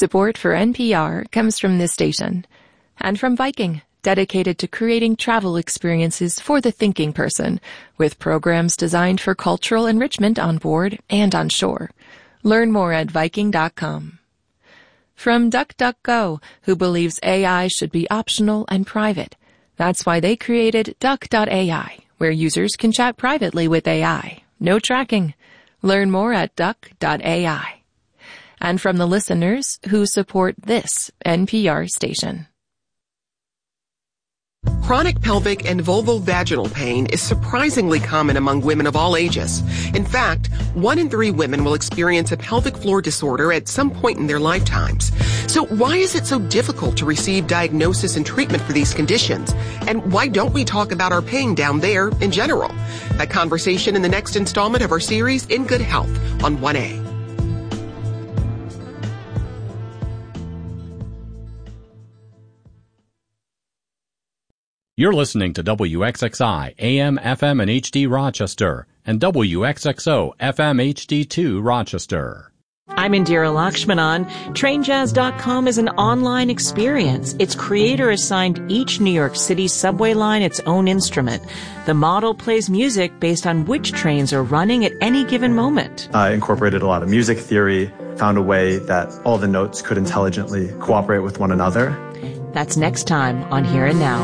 Support for NPR comes from this station and from Viking, dedicated to creating travel experiences for the thinking person, with programs designed for cultural enrichment on board and on shore. Learn more at Viking.com. From DuckDuckGo, who believes AI should be optional and private. That's why they created Duck.ai, where users can chat privately with AI. No tracking. Learn more at Duck.ai. And from the listeners who support this NPR station. Chronic pelvic and vulvovaginal pain is surprisingly common among women of all ages. In fact, 1 in 3 women will experience a pelvic floor disorder at some point in their lifetimes. So why is it so difficult to receive diagnosis and treatment for these conditions? And why don't we talk about our pain down there in general? That conversation in the next installment of our series, In Good Health, on 1A. You're listening to WXXI, AM, FM, and HD Rochester, and WXXO, FM, HD2 Rochester. I'm Indira Lakshmanan. TrainJazz.com is an online experience. Its creator assigned each New York City subway line its own instrument. The model plays music based on which trains are running at any given moment. I incorporated a lot of music theory, found a way that all the notes could intelligently cooperate with one another. That's next time on Here and Now.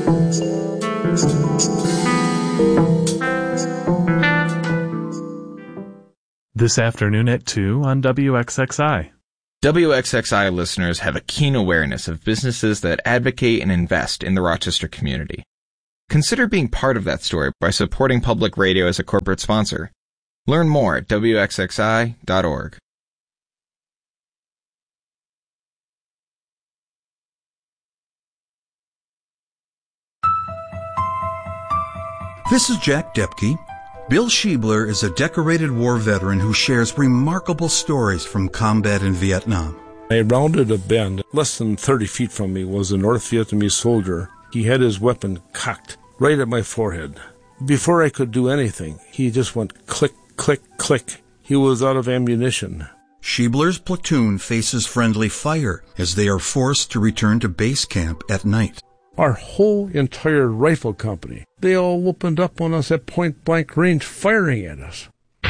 This afternoon at 2 on WXXI. WXXI listeners have a keen awareness of businesses that advocate and invest in the Rochester community. Consider being part of that story by supporting public radio as a corporate sponsor. Learn more at WXXI.org. This is Jack Depke. Bill Schiebler is a decorated war veteran who shares remarkable stories from combat in Vietnam. I rounded a bend. Less than 30 feet from me was a North Vietnamese soldier. He had his weapon cocked right at my forehead. Before I could do anything, he just went click, click, click. He was out of ammunition. Schiebler's platoon faces friendly fire as they are forced to return to base camp at night. Our whole entire rifle company, they all opened up on us at point-blank range, firing at us.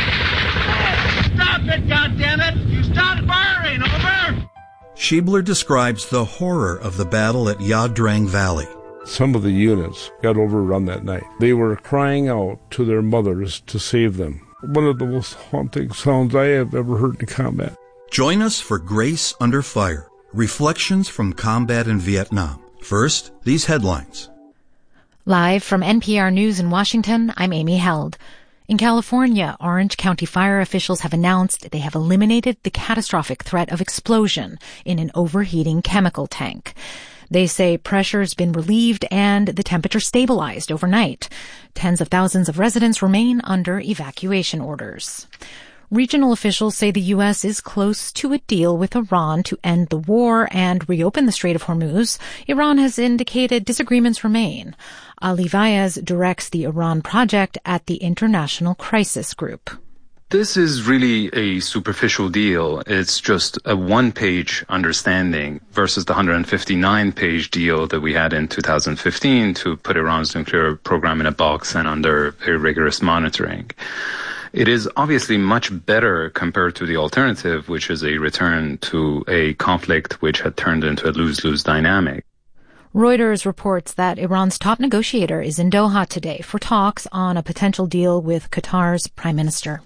Hey, stop it, goddammit! You stopped firing, over! Schiebler describes the horror of the battle at Ia Drang Valley. Some of the units got overrun that night. They were crying out to their mothers to save them. One of the most haunting sounds I have ever heard in combat. Join us for Grace Under Fire, Reflections from Combat in Vietnam. First, these headlines. Live from NPR News in Washington, I'm Amy Held. In California, Orange County fire officials have announced they have eliminated the catastrophic threat of explosion in an overheating chemical tank. They say pressure's been relieved and the temperature stabilized overnight. Tens of thousands of residents remain under evacuation orders. Regional officials say the U.S. is close to a deal with Iran to end the war and reopen the Strait of Hormuz. Iran has indicated disagreements remain. Ali Vaez directs the Iran project at the International Crisis Group. This is really a superficial deal. It's just a one-page understanding versus the 159-page deal that we had in 2015 to put Iran's nuclear program in a box and under very rigorous monitoring. It is obviously much better compared to the alternative, which is a return to a conflict which had turned into a lose-lose dynamic. Reuters reports that Iran's top negotiator is in Doha today for talks on a potential deal with Qatar's prime minister.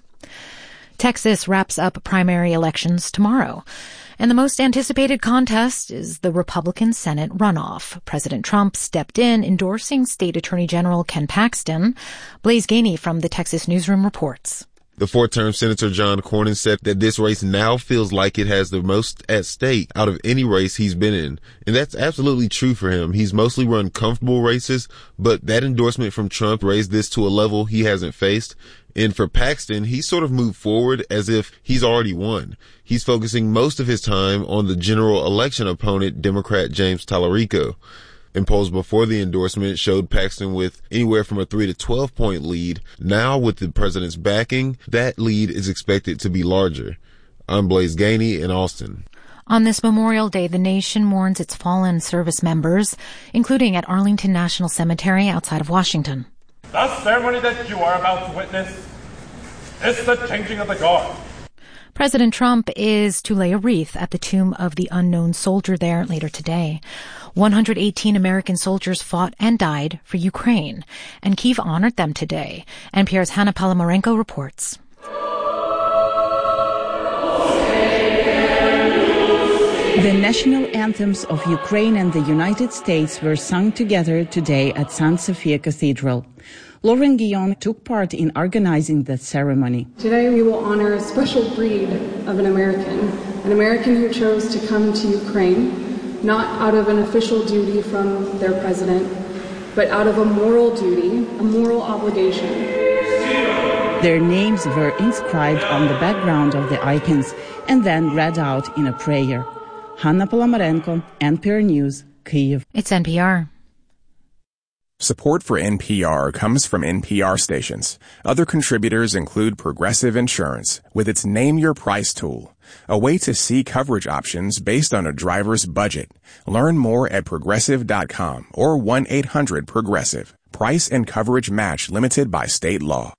Texas wraps up primary elections tomorrow. And the most anticipated contest is the Republican Senate runoff. President Trump stepped in, endorsing State Attorney General Ken Paxton. Blaise Gainey from the Texas Newsroom reports. The four-term Senator John Cornyn said that this race now feels like it has the most at stake out of any race he's been in. And that's absolutely true for him. He's mostly run comfortable races, but that endorsement from Trump raised this to a level he hasn't faced. And for Paxton, he sort of moved forward as if he's already won. He's focusing most of his time on the general election opponent, Democrat James Tallarico. And polls before the endorsement showed Paxton with anywhere from a 3 to 12 point lead. Now, with the president's backing, that lead is expected to be larger. I'm Blaise Gainey in Austin. On this Memorial Day, the nation mourns its fallen service members, including at Arlington National Cemetery outside of Washington. The ceremony that you are about to witness is the changing of the guard. President Trump is to lay a wreath at the tomb of the unknown soldier there later today. 118 American soldiers fought and died for Ukraine, and Kyiv honored them today. NPR's Hannah Palamarenko reports. The national anthems of Ukraine and the United States were sung together today at St. Sophia Cathedral. Lauren Guillon took part in organizing the ceremony. Today we will honor a special breed of an American who chose to come to Ukraine, not out of an official duty from their president, but out of a moral duty, a moral obligation. Their names were inscribed on the background of the icons and then read out in a prayer. Hannah Palamarenko, NPR News, Kyiv. It's NPR. Support for NPR comes from NPR stations. Other contributors include Progressive Insurance with its Name Your Price tool, a way to see coverage options based on a driver's budget. Learn more at Progressive.com or 1-800-PROGRESSIVE. Price and coverage match limited by state law.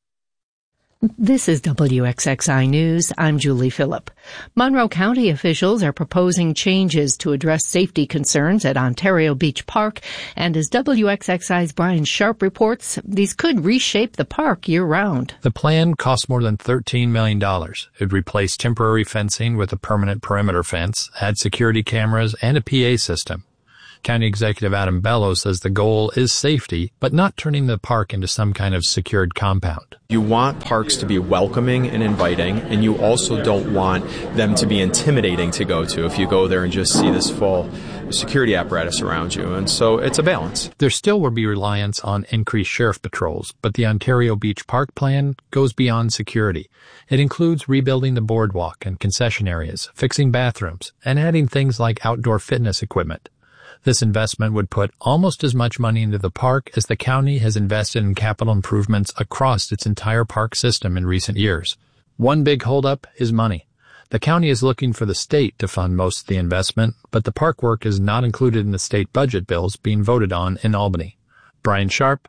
This is WXXI News. I'm Julie Phillip. Monroe County officials are proposing changes to address safety concerns at Ontario Beach Park. And as WXXI's Brian Sharp reports, these could reshape the park year-round. The plan costs more than $13 million. It would replace temporary fencing with a permanent perimeter fence, add security cameras, and a PA system. County Executive Adam Bellow says the goal is safety, but not turning the park into some kind of secured compound. You want parks to be welcoming and inviting, and you also don't want them to be intimidating to go to if you go there and just see this full security apparatus around you. And so it's a balance. There still will be reliance on increased sheriff patrols, but the Ontario Beach Park plan goes beyond security. It includes rebuilding the boardwalk and concession areas, fixing bathrooms, and adding things like outdoor fitness equipment. This investment would put almost as much money into the park as the county has invested in capital improvements across its entire park system in recent years. One big holdup is money. The county is looking for the state to fund most of the investment, but the park work is not included in the state budget bills being voted on in Albany. Brian Sharp,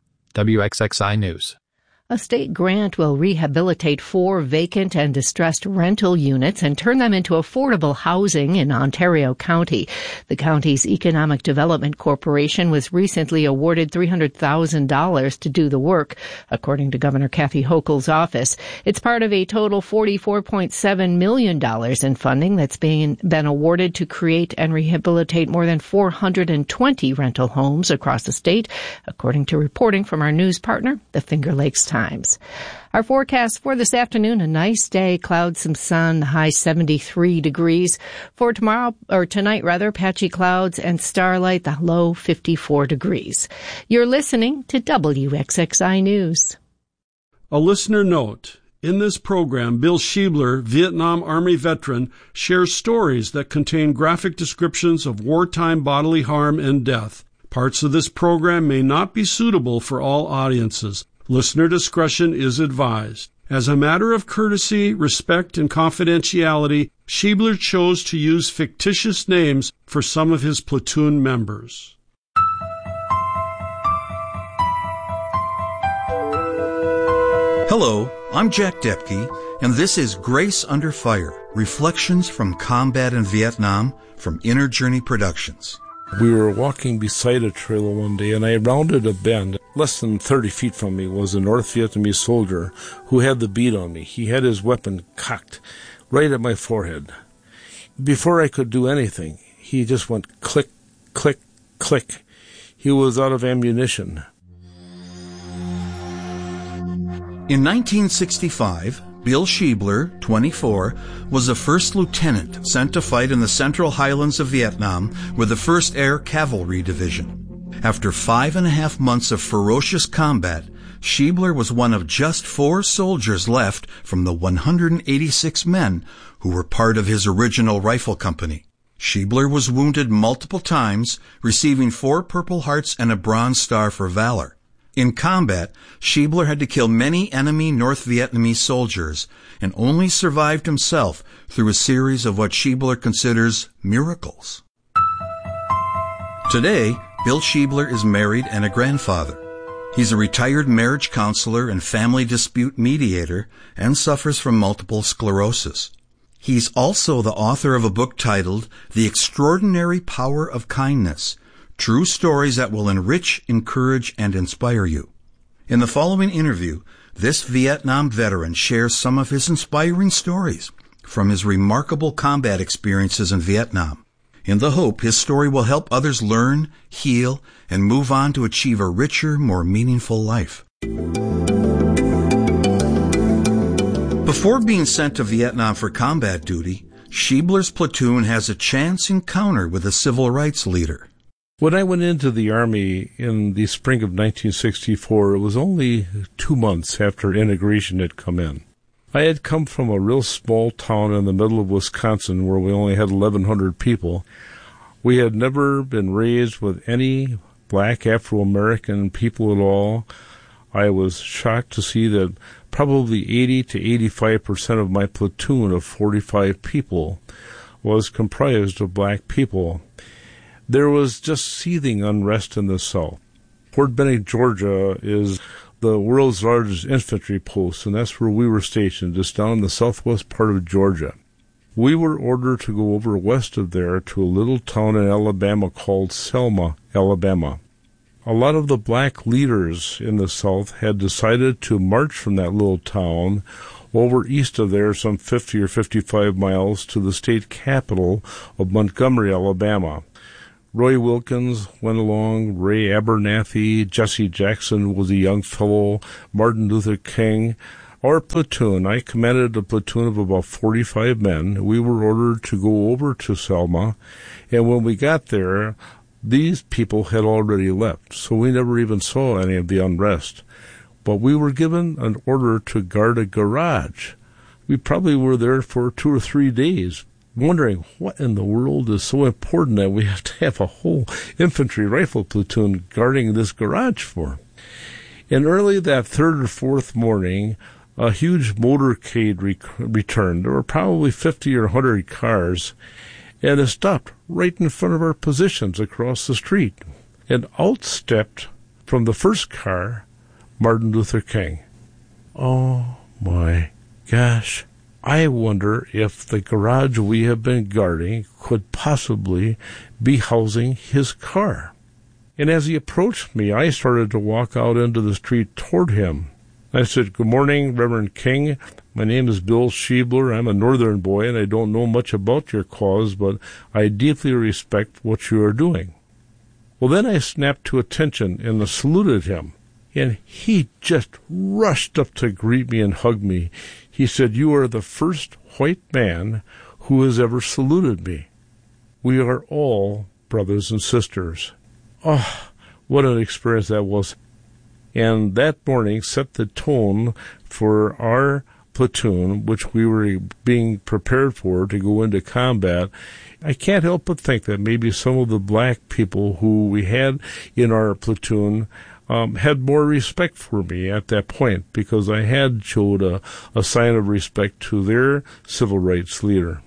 WXXI News. A state grant will rehabilitate 4 vacant and distressed rental units and turn them into affordable housing in Ontario County. The county's Economic Development Corporation was recently awarded $300,000 to do the work, according to Governor Kathy Hochul's office. It's part of a total $44.7 million in funding that's been awarded to create and rehabilitate more than 420 rental homes across the state, according to reporting from our news partner, the Finger Lakes Times. Our forecast for this afternoon, a nice day, clouds, some sun, the high 73 degrees. For tonight, patchy clouds and starlight, the low 54 degrees. You're listening to WXXI News. A listener note. In this program, Bill Schiebler, Vietnam Army veteran, shares stories that contain graphic descriptions of wartime bodily harm and death. Parts of this program may not be suitable for all audiences. Listener discretion is advised. As a matter of courtesy, respect, and confidentiality, Schiebler chose to use fictitious names for some of his platoon members. Hello, I'm Jack Depke, and this is Grace Under Fire, Reflections from Combat in Vietnam from Inner Journey Productions. We were walking beside a trail one day, and I rounded a bend. Less than 30 feet from me was a North Vietnamese soldier who had the bead on me. He had his weapon cocked right at my forehead. Before I could do anything, he just went click, click, click. He was out of ammunition. In 1965, Bill Schiebler, 24, was the first lieutenant sent to fight in the Central Highlands of Vietnam with the 1st Air Cavalry Division. After 5.5 months of ferocious combat, Schiebler was one of just 4 soldiers left from the 186 men who were part of his original rifle company. Schiebler was wounded multiple times, receiving 4 Purple Hearts and a Bronze Star for valor. In combat, Schiebler had to kill many enemy North Vietnamese soldiers and only survived himself through a series of what Schiebler considers miracles. Today, Bill Schiebler is married and a grandfather. He's a retired marriage counselor and family dispute mediator and suffers from multiple sclerosis. He's also the author of a book titled The Extraordinary Power of Kindness, True Stories That Will Enrich, Encourage, and Inspire You. In the following interview, this Vietnam veteran shares some of his inspiring stories from his remarkable combat experiences in Vietnam, in the hope his story will help others learn, heal, and move on to achieve a richer, more meaningful life. Before being sent to Vietnam for combat duty, Schiebler's platoon has a chance encounter with a civil rights leader. When I went into the Army in the spring of 1964, it was only 2 months after integration had come in. I had come from a real small town in the middle of Wisconsin where we only had 1,100 people. We had never been raised with any black Afro-American people at all. I was shocked to see that probably 80 to 85% of my platoon of 45 people was comprised of black people. There was just seething unrest in the South. Fort Benning, Georgia is the world's largest infantry post, and that's where we were stationed, just down in the southwest part of Georgia. We were ordered to go over west of there to a little town in Alabama called Selma, Alabama. A lot of the black leaders in the South had decided to march from that little town over east of there, some 50 or 55 miles, to the state capital of Montgomery, Alabama. Roy Wilkins went along, Ray Abernathy, Jesse Jackson was a young fellow, Martin Luther King. Our platoon, I commanded a platoon of about 45 men. We were ordered to go over to Selma, and when we got there, these people had already left, so we never even saw any of the unrest. But we were given an order to guard a garage. We probably were there for 2 or 3 days, wondering what in the world is so important that we have to have a whole infantry rifle platoon guarding this garage for. And early that third or fourth morning, a huge motorcade returned. There were probably 50 or 100 cars, and it stopped right in front of our positions across the street. And out stepped, from the first car, Martin Luther King. Oh my gosh. I wonder if the garage we have been guarding could possibly be housing his car. And as he approached me, I started to walk out into the street toward him. I said, "Good morning, Reverend King. My name is Bill Schiebler. I'm a northern boy, and I don't know much about your cause, but I deeply respect what you are doing." Well, then I snapped to attention and saluted him. And he just rushed up to greet me and hug me. He said, "You are the first white man who has ever saluted me. We are all brothers and sisters." Oh, what an experience that was. And that morning set the tone for our platoon, which we were being prepared for to go into combat. I can't help but think that maybe some of the black people who we had in our platoon had more respect for me at that point, because I had showed a sign of respect to their civil rights leader.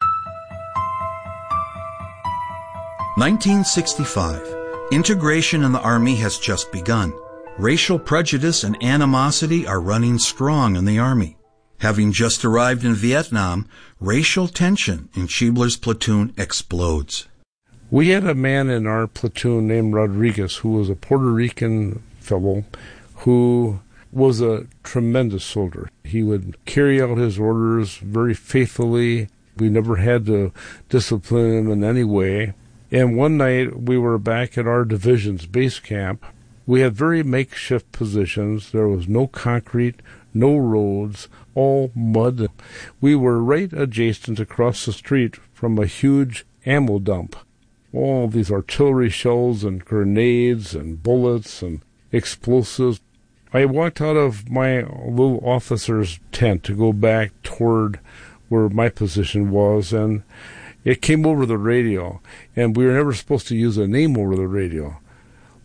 1965. Integration in the Army has just begun. Racial prejudice and animosity are running strong in the Army. Having just arrived in Vietnam, racial tension in Schiebler's platoon explodes. We had a man in our platoon named Rodriguez, who was a Puerto Rican fellow who was a tremendous soldier. He would carry out his orders very faithfully. We never had to discipline him in any way. And one night we were back at our division's base camp. We had very makeshift positions. There was no concrete, no roads, all mud. We were right adjacent across the street from a huge ammo dump. All these artillery shells and grenades and bullets and explosives. I walked out of my little officer's tent to go back toward where my position was, and it came over the radio, and we were never supposed to use a name over the radio.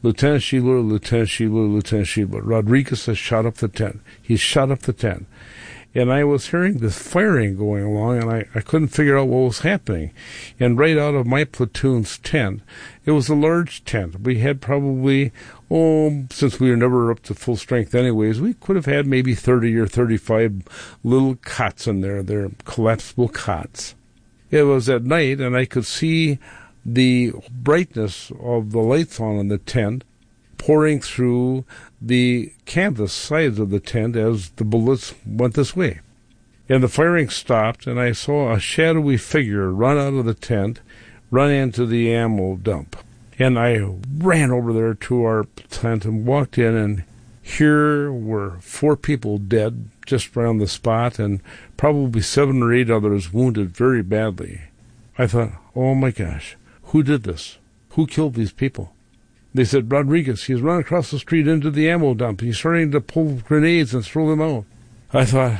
Lieutenant Shiebler, Lieutenant Shiebler, Lieutenant Shiebler. Rodriguez has shot up the tent. He's shot up the tent. And I was hearing this firing going along, and I couldn't figure out what was happening. And right out of my platoon's tent, it was a large tent. We had probably, since we were never up to full strength anyways, we could have had maybe 30 or 35 little cots in there. They're collapsible cots. It was at night, and I could see the brightness of the lights on in the tent pouring through the canvas sides of the tent as the bullets went this way. And the firing stopped, and I saw a shadowy figure run out of the tent, run into the ammo dump. And I ran over there to our tent and walked in, and here were 4 people dead just around the spot, and probably 7 or 8 others wounded very badly. I thought, oh my gosh, who did this? Who killed these people? They said, Rodriguez, he's run across the street into the ammo dump. He's starting to pull grenades and throw them out. I thought,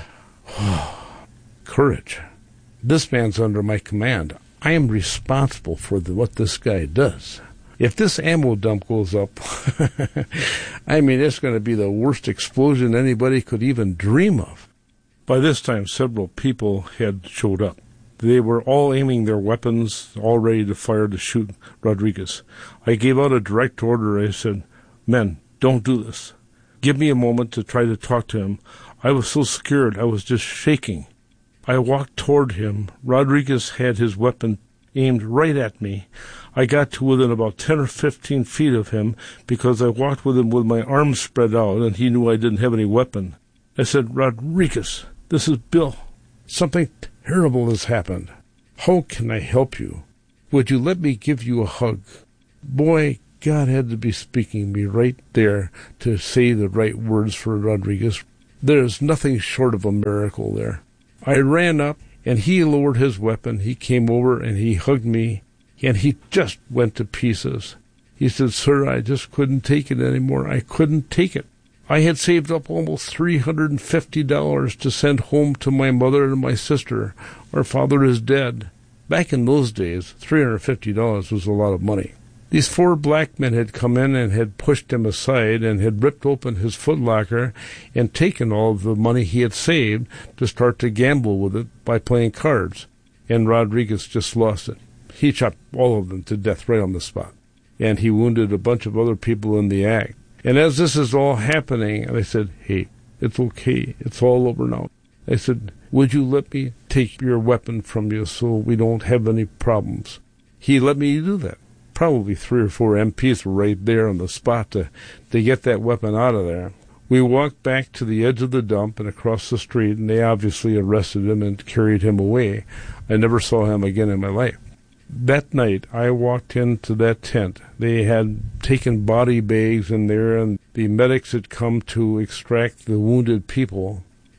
courage. This man's under my command. I am responsible for what this guy does. If this ammo dump goes up, I mean, it's going to be the worst explosion anybody could even dream of. By this time, several people had showed up. They were all aiming their weapons, all ready to fire to shoot Rodriguez. I gave out a direct order. I said, men, don't do this. Give me a moment to try to talk to him. I was so scared, I was just shaking. I walked toward him. Rodriguez had his weapon aimed right at me. I got to within about 10 or 15 feet of him because I walked with him with my arms spread out, and he knew I didn't have any weapon. I said, Rodriguez, this is Bill. Something terrible has happened. How can I help you? Would you let me give you a hug? Boy, God had to be speaking me right there to say the right words for Rodriguez. There's nothing short of a miracle there. I ran up, and he lowered his weapon. He came over, and he hugged me, and he just went to pieces. He said, sir, I just couldn't take it anymore. I couldn't take it. I had saved up almost $350 to send home to my mother and my sister. Our father is dead. Back in those days, $350 was a lot of money. These 4 black men had come in and had pushed him aside and had ripped open his footlocker and taken all of the money he had saved to start to gamble with it by playing cards. And Rodriguez just lost it. He shot all of them to death right on the spot. And he wounded a bunch of other people in the act. And as this is all happening, I said, hey, it's okay. It's all over now. I said, would you let me take your weapon from you so we don't have any problems? He let me do that. Probably 3 or 4 MPs were right there on the spot to get that weapon out of there. We walked back to the edge of the dump and across the street, and they obviously arrested him and carried him away. I never saw him again in my life. That night, I walked into that tent. They had taken body bags in there, and the medics had come to extract the wounded people.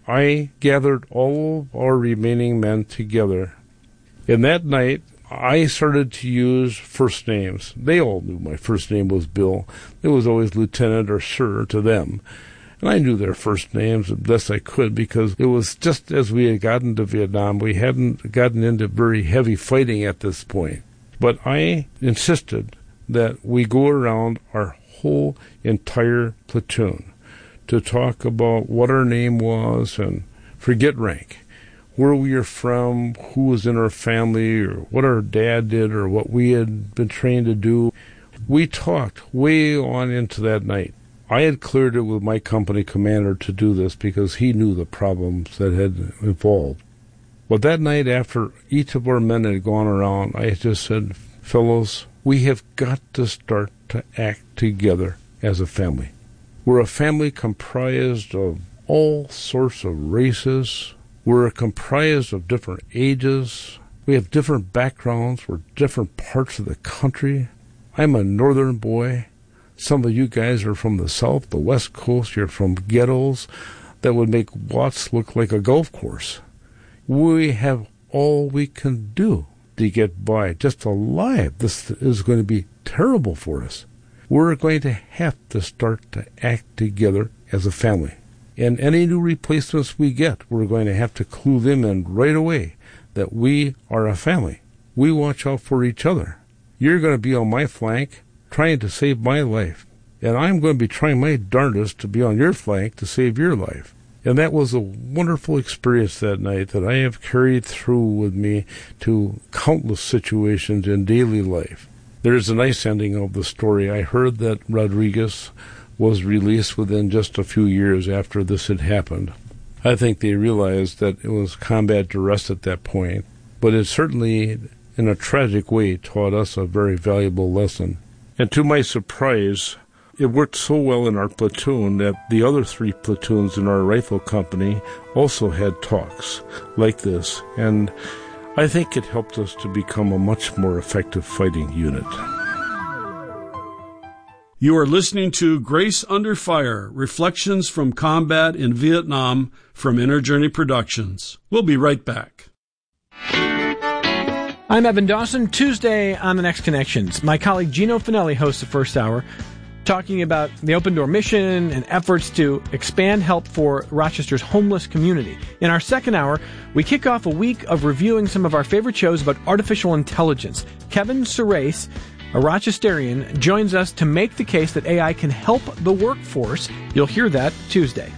I gathered all of our remaining men together. And that night, I started to use first names. They all knew my first name was Bill. It was always Lieutenant or Sir to them. And I knew their first names as best I could because it was just as we had gotten to Vietnam. We hadn't gotten into very heavy fighting at this point. But I insisted that we go around our whole entire platoon to talk about what our name was and forget rank, where we are from, who was in our family, or what our dad did, or what we had been trained to do. We talked way on into that night. I had cleared it with my company commander to do this because he knew the problems that had evolved. But that night, after each of our men had gone around, I just said, fellows, we have got to start to act together as a family. We're a family comprised of all sorts of races. We're comprised of different ages. We have different backgrounds. We're different parts of the country. I'm a northern boy. Some of you guys are from the south, the west coast. You're from ghettos that would make Watts look like a golf course. We have all we can do to get by just alive. This is going to be terrible for us. We're going to have to start to act together as a family. And any new replacements we get, we're going to have to clue them in right away that we are a family. We watch out for each other. You're going to be on my flank trying to save my life. and I'm going to be trying my darndest to be on your flank to save your life. And that was a wonderful experience that night that I have carried through with me to countless situations in daily life. There's a nice ending of the story. I heard that Rodriguez was released within just a few years after this had happened. I think they realized that it was combat duress at that point, but it certainly, in a tragic way, taught us a very valuable lesson. And to my surprise, it worked so well in our platoon that the other 3 platoons in our rifle company also had talks like this, and I think it helped us to become a much more effective fighting unit. You are listening to Grace Under Fire, Reflections from Combat in Vietnam from Inner Journey Productions. We'll be right back. I'm Evan Dawson. Tuesday on The Next Connections, my colleague Gino Finelli hosts the first hour, talking about the Open Door mission and efforts to expand help for Rochester's homeless community. In our second hour, we kick off a week of reviewing some of our favorite shows about artificial intelligence. Kevin Surace, a Rochesterian, joins us to make the case that AI can help the workforce. You'll hear that Tuesday.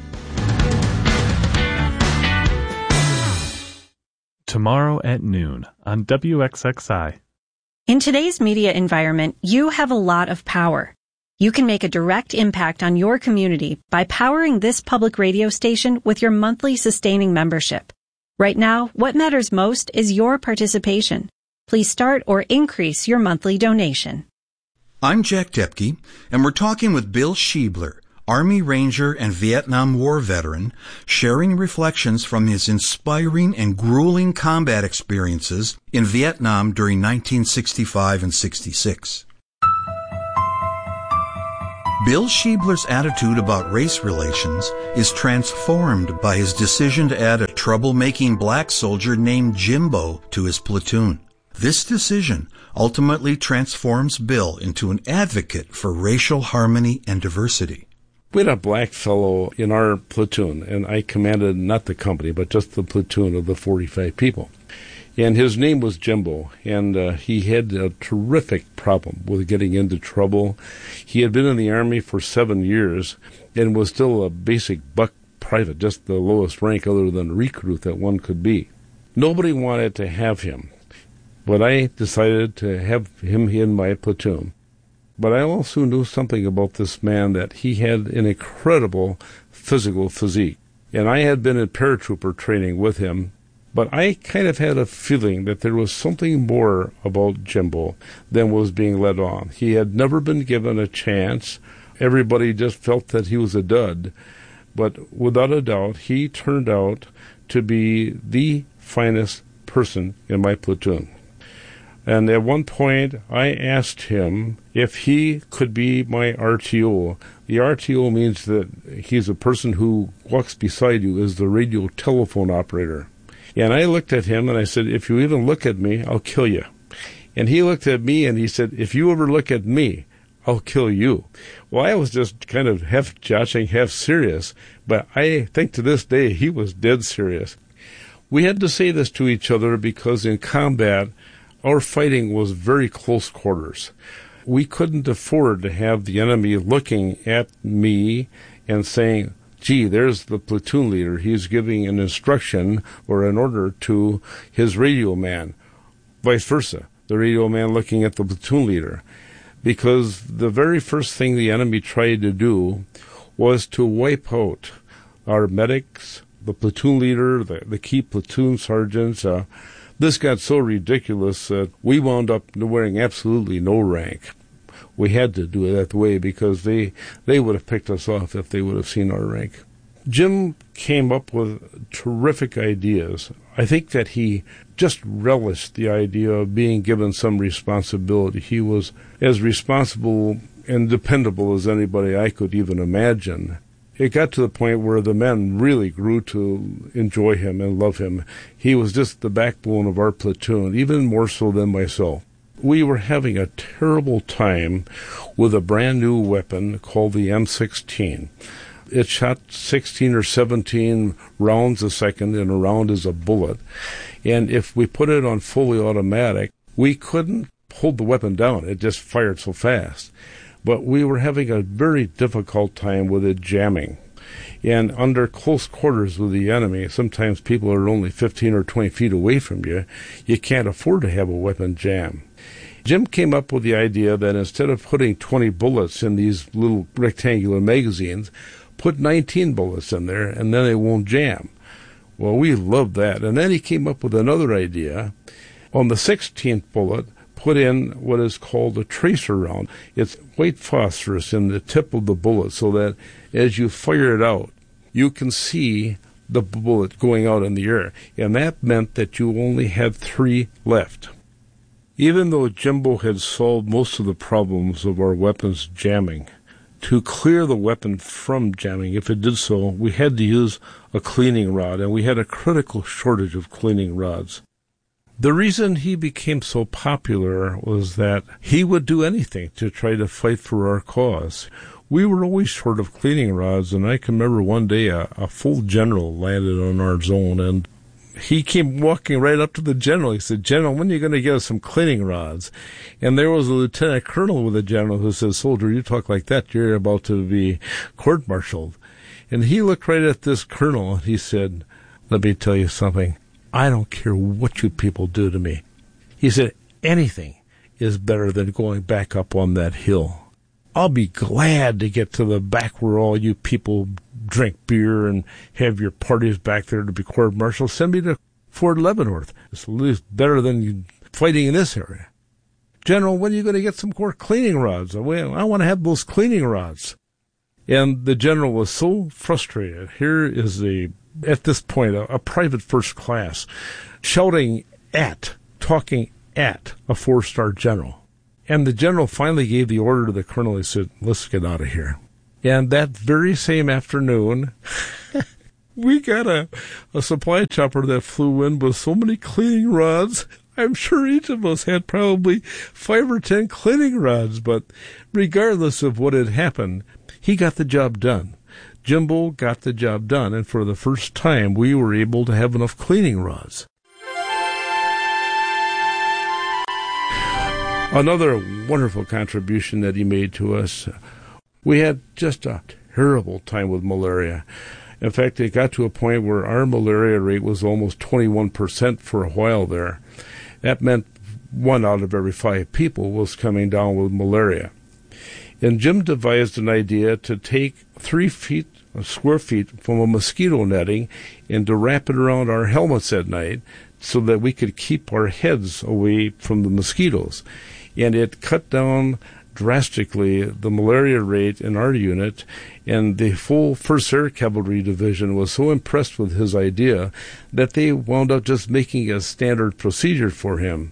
Tomorrow at noon on WXXI. In today's media environment, you have a lot of power. You can make a direct impact on your community by powering this public radio station with your monthly sustaining membership. Right now, what matters most is your participation. Please start or increase your monthly donation. I'm Jack Depke, and we're talking with Bill Schiebler, Army Ranger and Vietnam War veteran, sharing reflections from his inspiring and grueling combat experiences in Vietnam during 1965 and 66. Bill Schiebler's attitude about race relations is transformed by his decision to add a troublemaking black soldier named Jimbo to his platoon. This decision ultimately transforms Bill into an advocate for racial harmony and diversity. We had a black fellow in our platoon, and I commanded not the company, but just the platoon of the 45 people. And his name was Jimbo, and he had a terrific problem with getting into trouble. He had been in the Army for 7 years and was still a basic buck private, just the lowest rank other than recruit that one could be. Nobody wanted to have him, but I decided to have him in my platoon. But I also knew something about this man, that he had an incredible physical physique. And I had been in paratrooper training with him, but I kind of had a feeling that there was something more about Jimbo than was being let on. He had never been given a chance. Everybody just felt that he was a dud. But without a doubt, he turned out to be the finest person in my platoon. And at one point, I asked him if he could be my RTO. The RTO means that he's a person who walks beside you as the radio telephone operator. And I looked at him and I said, if you even look at me, I'll kill you. And he looked at me and he said, if you ever look at me, I'll kill you. Well, I was just kind of half joshing, half serious. But I think to this day, he was dead serious. We had to say this to each other because in combat, our fighting was very close quarters. We couldn't afford to have the enemy looking at me and saying, gee, there's the platoon leader. He's giving an instruction or an order to his radio man. Vice versa, the radio man looking at the platoon leader. Because the very first thing the enemy tried to do was to wipe out our medics, the platoon leader, the key platoon sergeants. This got so ridiculous that we wound up wearing absolutely no rank. We had to do it that way because they would have picked us off if they would have seen our rank. Jim came up with terrific ideas. I think that he just relished the idea of being given some responsibility. He was as responsible and dependable as anybody I could even imagine. It got to the point where the men really grew to enjoy him and love him. He was just the backbone of our platoon, even more so than myself. We were having a terrible time with a brand new weapon called the M16. It shot 16 or 17 rounds a second, and a round is a bullet. And if we put it on fully automatic, we couldn't hold the weapon down. It just fired so fast. but we were having a very difficult time with it jamming. And under close quarters with the enemy, sometimes people are only 15 or 20 feet away from you. You can't afford to have a weapon jam. Jim came up with the idea that instead of putting 20 bullets in these little rectangular magazines, put 19 bullets in there, and then it won't jam. Well, we loved that. And then he came up with another idea. On the 16th bullet, put in what is called a tracer round. It's white phosphorus in the tip of the bullet so that as you fire it out, you can see the bullet going out in the air. And that meant that you only had 3 left. Even though Jimbo had solved most of the problems of our weapons jamming, to clear the weapon from jamming, if it did so, we had to use a cleaning rod, and we had a critical shortage of cleaning rods. The reason he became so popular was that he would do anything to try to fight for our cause. We were always short of cleaning rods, and I can remember one day a full general landed on our zone, and he came walking right up to the general. He said, "General, when are you going to get us some cleaning rods?" And there was a lieutenant colonel with the general who said, "Soldier, you talk like that, you're about to be court-martialed." And he looked right at this colonel, and he said, "Let me tell you something. I don't care what you people do to me." He said, "Anything is better than going back up on that hill. I'll be glad to get to the back where all you people drink beer and have your parties back there to be court-martialed. Send me to Fort Leavenworth. It's at least better than fighting in this area. General, when are you going to get some more cleaning rods? Well, I want to have those cleaning rods." And the general was so frustrated. Here is at this point, a private first class talking at a 4-star general. And the general finally gave the order to the colonel. He said, "Let's get out of here." And that very same afternoon, we got a supply chopper that flew in with so many cleaning rods. I'm sure each of us had probably 5 or 10 cleaning rods, but regardless of what had happened, he got the job done. Jimbo got the job done, and for the first time, we were able to have enough cleaning rods. Another wonderful contribution that he made to us, we had just a terrible time with malaria. In fact, it got to a point where our malaria rate was almost 21% for a while there. That meant 1 out of every 5 people was coming down with malaria. And Jim devised an idea to take 3 square feet from a mosquito netting and to wrap it around our helmets at night so that we could keep our heads away from the mosquitoes. And it cut down drastically the malaria rate in our unit, and the full 1st Air Cavalry Division was so impressed with his idea that they wound up just making a standard procedure for him.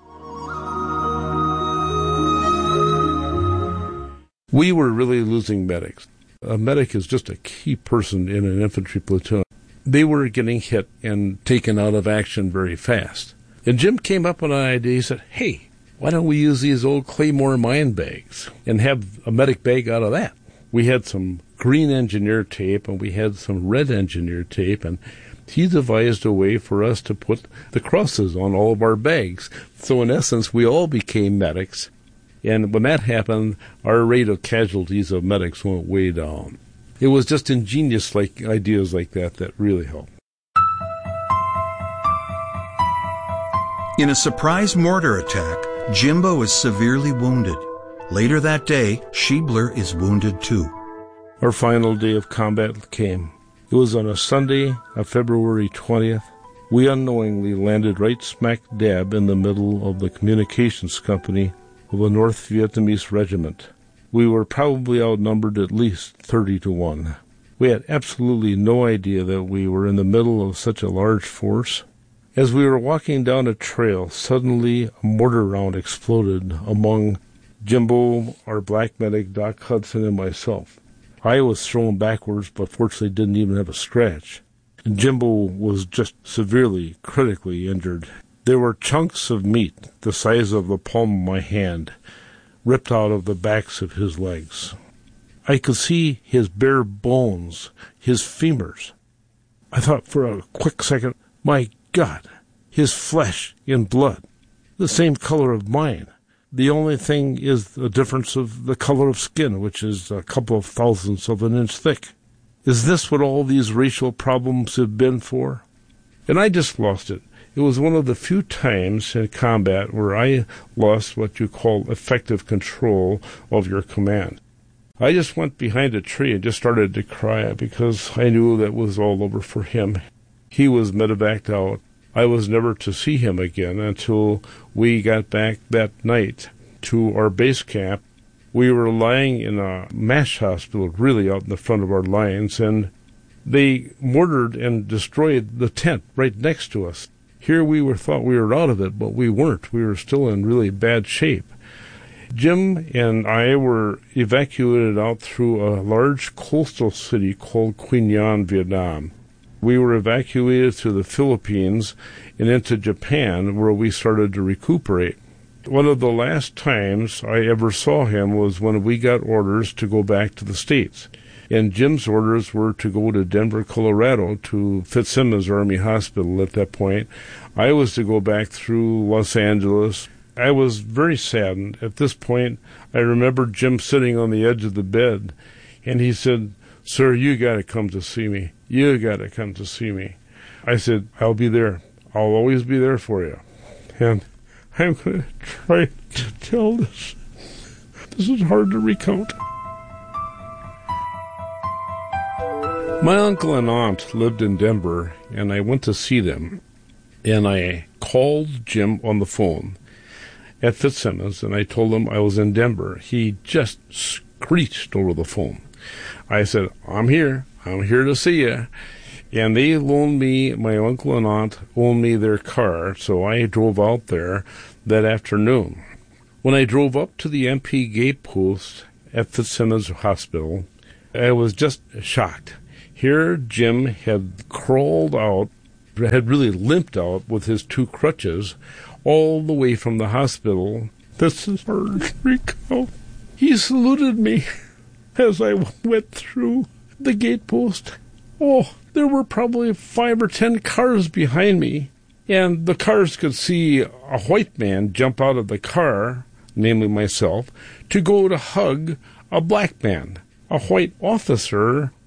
We were really losing medics. A medic is just a key person in an infantry platoon. They were getting hit and taken out of action very fast. And Jim came up with an idea. He said, "Hey, why don't we use these old Claymore mine bags and have a medic bag out of that?" We had some green engineer tape and we had some red engineer tape, and he devised a way for us to put the crosses on all of our bags. So in essence, we all became medics. And when that happened, our rate of casualties of medics went way down. It was just ingenious ideas like that really helped. In a surprise mortar attack, Jimbo is severely wounded. Later that day, Schiebler is wounded too. Our final day of combat came. It was on a Sunday of February 20th. We unknowingly landed right smack dab in the middle of the communications company of a North Vietnamese regiment. We were probably outnumbered at least 30-1. We had absolutely no idea that we were in the middle of such a large force. As we were walking down a trail, suddenly a mortar round exploded among Jimbo, our black medic, Doc Hudson, and myself. I was thrown backwards, but fortunately didn't even have a scratch. And Jimbo was just severely, critically injured. There were chunks of meat the size of the palm of my hand ripped out of the backs of his legs. I could see his bare bones, his femurs. I thought for a quick second, my God, his flesh and blood, the same color of mine. The only thing is the difference of the color of skin, which is a couple of thousandths of an inch thick. Is this what all these racial problems have been for? And I just lost it. It was one of the few times in combat where I lost what you call effective control of your command. I just went behind a tree and just started to cry because I knew that was all over for him. He was medevaced out. I was never to see him again until we got back that night to our base camp. We were lying in a MASH hospital, really out in the front of our lines, and they mortared and destroyed the tent right next to us. Here we thought we were out of it, but we weren't. We were still in really bad shape. Jim and I were evacuated out through a large coastal city called Quy Nhon, Vietnam. We were evacuated to the Philippines and into Japan, where we started to recuperate. One of the last times I ever saw him was when we got orders to go back to the States. And Jim's orders were to go to Denver, Colorado, to Fitzsimmons Army Hospital at that point. I was to go back through Los Angeles. I was very saddened. At this point, I remember Jim sitting on the edge of the bed, and he said, "Sir, you got to come to see me. You got to come to see me." I said, "I'll be there. I'll always be there for you." And I'm going to try to tell this. This is hard to recount. My uncle and aunt lived in Denver, and I went to see them. And I called Jim on the phone at Fitzsimmons, and I told him I was in Denver. He just screeched over the phone. I said, I'm here to see you. And they loaned me, my uncle and aunt loaned me their car, so I drove out there that afternoon. When I drove up to the MP gate post at Fitzsimmons Hospital, I was just shocked. Here Jim had crawled out, had really limped out with his two crutches all the way from the hospital. This is hard to recall. He saluted me as I went through the gate post. Oh, there were probably 5 or 10 cars behind me, and the cars could see a white man jump out of the car, namely myself, to go to hug a black man, a white officer